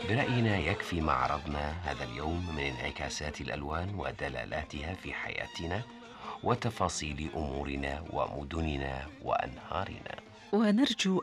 برأينا يكفي ما عرضنا هذا اليوم من انعكاسات الألوان ودلالاتها في حياتنا وتفاصيل أمورنا ومدننا وأنهارنا. ونرجو